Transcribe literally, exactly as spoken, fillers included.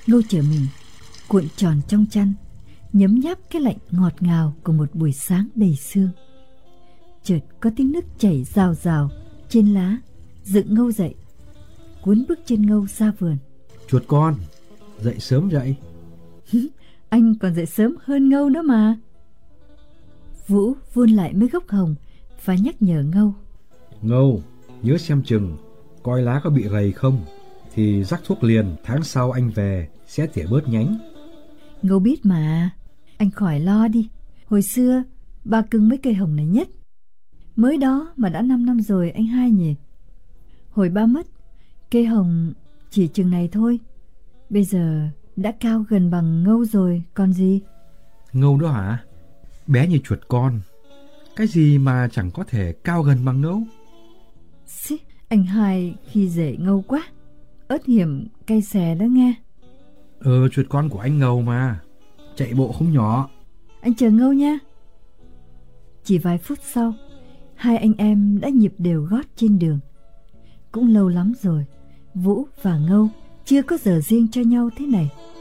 Ngô trở mình cuộn tròn trong chăn, nhấm nháp cái lạnh ngọt ngào của một buổi sáng đầy sương. Chợt có tiếng nước chảy rào rào trên lá, dựng Ngô dậy, cuốn bước chân Ngô ra vườn. Chuột con, dậy sớm vậy. Anh còn dậy sớm hơn Ngô đó mà. Vũ vươn lại mấy gốc hồng và nhắc nhở Ngô. Ngô, nhớ xem chừng, coi lá có bị rầy không, thì rắc thuốc liền, tháng sau anh về sẽ tỉa bớt nhánh. Ngô biết mà, anh khỏi lo đi. Hồi xưa ba cưng mấy cây hồng này nhất. Mới đó mà đã năm năm rồi anh hai nhỉ. Hồi ba mất, cây hồng chỉ chừng này thôi. Bây giờ đã cao gần bằng Ngô rồi còn gì. Ngô đó hả? Bé như chuột con, cái gì mà chẳng có thể cao gần bằng Ngô. Xí, anh hai khi dễ Ngô quá. Ớt hiểm cay xè đó nghe. Ờ, chuột con của anh ngầu mà, chạy bộ không nhỏ. Anh chờ Ngô nha. Chỉ vài phút sau, hai anh em đã nhịp đều gót trên đường. Cũng lâu lắm rồi Vũ và Ngô chưa có giờ riêng cho nhau thế này.